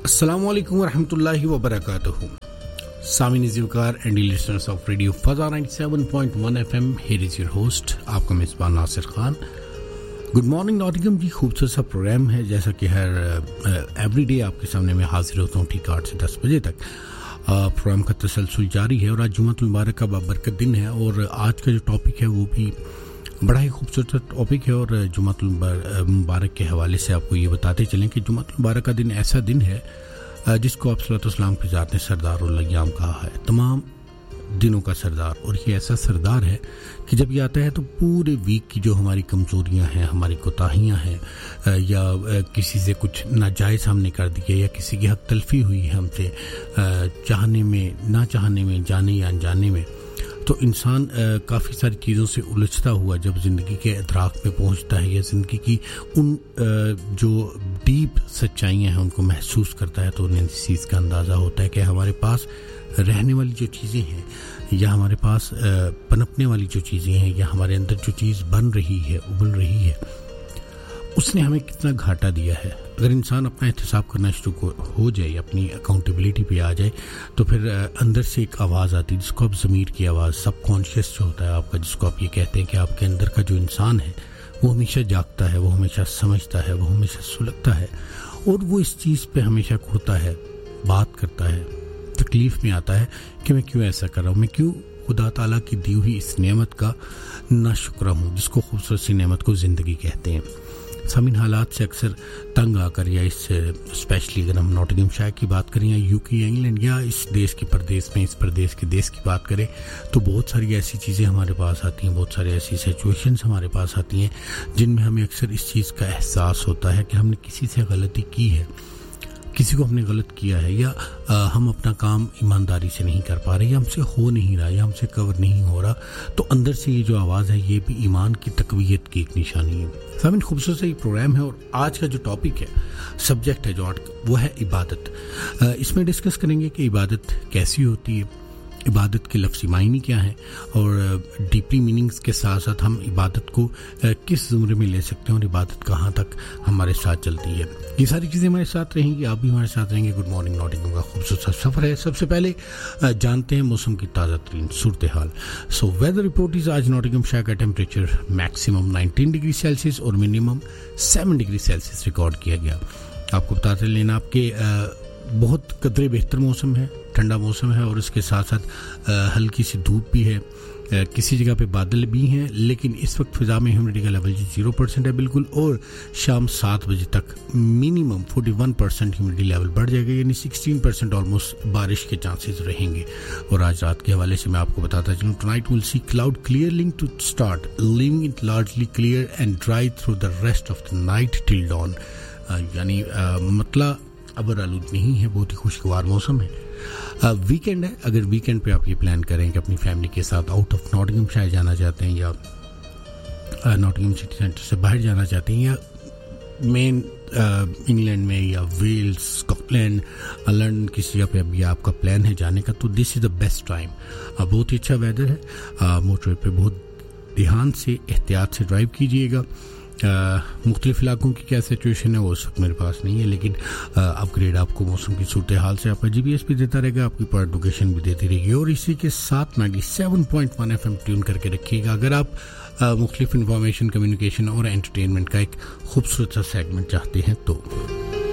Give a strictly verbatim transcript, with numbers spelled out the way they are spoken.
السلام علیکم ورحمۃ اللہ وبرکاتہ. سامعین ذوقار اینڈ لسنرز آف ریڈیو فضا ninety seven point one F M. Here is your host, آپ کا میزبان Nasir Khan. Good morning Nottingham جی. خوبصورت سا پروگرام ہے, جیسا کہ ہر ایوری ڈے آپ کے سامنے میں حاضر ہوتا ہوں ٹھیک آٹھ سے دس بجے تک. پروگرام کا تسلسل جاری ہے اور آج جمعۃ المبارک کا بابرکت دن ہے, اور آج کا جو ٹاپک ہے وہ بھی بڑا ہی خوبصورت ٹاپک ہے. اور جمعۃ المبارک کے حوالے سے آپ کو یہ بتاتے چلیں کہ جمعۃ المبارک کا دن ایسا دن ہے جس کو آپ صلی اللہ علیہ وسلم کی ذات نے سردار الایام کہا ہے, تمام دنوں کا سردار. اور یہ ایسا سردار ہے کہ جب یہ آتا ہے تو پورے ویک کی جو ہماری کمزوریاں ہیں, ہماری کوتاہیاں ہیں, یا کسی سے کچھ ناجائز ہم نے کر دیا, یا کسی کی حق تلفی ہوئی ہے ہم سے چاہنے میں نہ چاہنے میں, جانے یا انجانے میں, تو انسان کافی ساری چیزوں سے الجھتا ہوا جب زندگی کے ادراک میں پہنچتا ہے, یا زندگی کی ان جو ڈیپ سچائیاں ہیں ان کو محسوس کرتا ہے, تو انہیں اس چیز کا اندازہ ہوتا ہے کہ ہمارے پاس رہنے والی جو چیزیں ہیں, یا ہمارے پاس پنپنے والی جو چیزیں ہیں, یا ہمارے اندر جو چیز بن رہی ہے, ابل رہی ہے, اس نے ہمیں کتنا گھاٹا دیا ہے. اگر انسان اپنا احتساب کرنا شروع ہو جائے, اپنی اکاؤنٹیبلٹی پہ آ جائے, تو پھر اندر سے ایک آواز آتی ہے جس کو آپ ضمیر کی آواز, سب کانشیس جو ہوتا ہے آپ کا, جس کو آپ یہ کہتے ہیں کہ آپ کے اندر کا جو انسان ہے وہ ہمیشہ جاگتا ہے, وہ ہمیشہ سمجھتا ہے, وہ ہمیشہ سلگتا ہے, اور وہ اس چیز پہ ہمیشہ کھوتا ہے, بات کرتا ہے, تکلیف میں آتا ہے کہ میں کیوں ایسا کر رہا ہوں, میں کیوں خدا تعالیٰ کی دی ہوئی اس نعمت کا ناشکرہ ہوں, جس کو خوبصورت سی نعمت کو زندگی کہتے ہیں. سامعین, حالات سے اکثر تنگ آ کر, یا اس اسپیشلی اگر ہم ناٹنگھم شائر کی بات کریں, یا یو کے, انگلینڈ, یا اس دیش کے پردیس میں, اس پردیس کے دیش کی بات کریں, تو بہت ساری ایسی چیزیں ہمارے پاس آتی ہیں, بہت ساری ایسی سچویشنز ہمارے پاس آتی ہیں جن میں ہمیں اکثر اس چیز کا احساس ہوتا ہے کہ ہم نے کسی سے غلطی کی ہے, کسی کو ہم نے غلط کیا ہے, یا ہم اپنا کام ایمانداری سے نہیں کر پا رہے, یا ہم سے ہو نہیں رہا, یا ہم سے کور نہیں ہو رہا. تو اندر سے یہ جو آواز ہے یہ بھی ایمان کی تقویت کی ایک نشانی ہے. سامعین, خوبصورت یہ پروگرام ہے, اور آج کا جو ٹاپک ہے, سبجیکٹ ہے جو وہ ہے عبادت. اس میں ڈسکس کریں گے کہ عبادت کیسی ہوتی ہے, عبادت کے لفظی معنی کیا ہیں, اور ڈیپلی میننگز کے ساتھ ساتھ ہم عبادت کو کس زمرے میں لے سکتے ہیں, اور عبادت کہاں تک ہمارے ساتھ چلتی ہے. یہ ساری چیزیں ہمارے ساتھ رہیں گی, آپ بھی ہمارے ساتھ رہیں گے. گڈ مارننگ ناٹنگھم کا خوبصورت سا سفر ہے. سب سے پہلے جانتے ہیں موسم کی تازہ ترین صورتحال. سو ویدر رپورٹ از آج ناٹنگھم شہر کا temperature maximum nineteen degree Celsius اور minimum seven degree Celsius record کیا گیا. آپ کو بتاتے لینا آپ کے بہت قدرے بہتر موسم ہے, ٹھنڈا موسم ہے, اور اس کے ساتھ ساتھ ہلکی سی دھوپ بھی ہے, کسی جگہ پہ بادل بھی ہیں, لیکن اس وقت فضا میں ہیومیڈیٹی کا لیول زیرو پرسینٹ ہے بالکل, اور شام سات بجے تک minimum forty one percent humidity level بڑھ جائے گا, یعنی سکسٹین پرسینٹ آلموسٹ بارش کے چانسز رہیں گے. اور آج رات کے حوالے سے میں آپ کو بتاتا چلوں, tonight will C cloud clearing to start, living it largely clear and dry through the rest of the night till Dawn. یعنی مطلب ابر آلود نہیں ہے, بہت ہی خوشگوار موسم ہے. ویکینڈ ہے, اگر ویکینڈ پہ آپ یہ پلان کریں کہ اپنی فیملی کے ساتھ آؤٹ آف ناٹنگھم شائر جانا چاہتے ہیں, یا ناٹنگھم سٹی سینٹر سے باہر جانا چاہتے ہیں, یا مین انگلینڈ میں, یا ویلز, اسکاٹ لینڈ, لنڈن کسی جگہ پہ ابھی آپ کا پلان ہے جانے کا, تو دس از دا بیسٹ ٹائم. بہت ہی اچھا ویدر ہے, موٹر پہ بہت دھیان سے, احتیاط سے ڈرائیو کیجیے گا. مختلف علاقوں کی کیا سچویشن ہے وہ اس وقت میرے پاس نہیں ہے, لیکن اپ گریڈ آپ کو موسم کی صورتحال سے آپ کا جی پی ایس بھی دیتا رہے گا, آپ کی پارٹ لوکیشن بھی دیتی رہے گی, اور اسی کے ساتھ ninety seven point one F M tune کر کے رکھیے گا. اگر آپ مختلف انفارمیشن, کمیونیکیشن اور انٹرٹینمنٹ کا ایک خوبصورت سا سیگمنٹ چاہتے ہیں تو